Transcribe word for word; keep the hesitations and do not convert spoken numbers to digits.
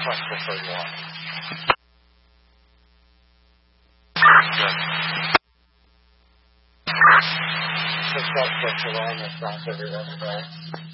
Hospital thirty-one. Yes. Six South Central on the South everyone today.